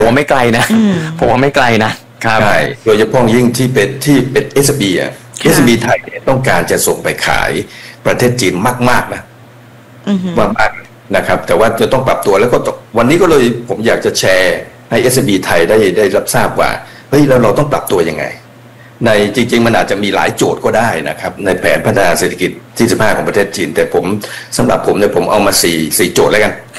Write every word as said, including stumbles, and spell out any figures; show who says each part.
Speaker 1: ผมว่าไม่ไกลนะผมว่าไม่ไกลนะครับ
Speaker 2: ใช่โดยเฉพาะยิ่งที่เป็นที่เป็น เอส บี อ่ะ เอส บี ไทยเนี่ยต้องการจะส่งไปขายประเทศจีนมากๆนะมากๆนะครับแต่ว่าจะต้องปรับตัวแล้วก็วันนี้ก็เลยผมอยากจะแชร์ให้ เอส บี ไทยได้ได้รับทราบว่าเฮ้ยแล้วเราต้องปรับตัวยังไงในจริงๆมันอาจจะมีหลายโจทย์ก็ได้นะครับในแผนพัฒนาเศรษฐกิจที่สิบห้าของประเทศจีนแต่ผมสำหรับผมเนี่ยผมเอามาสี่สี่โจทย์แล้วกัน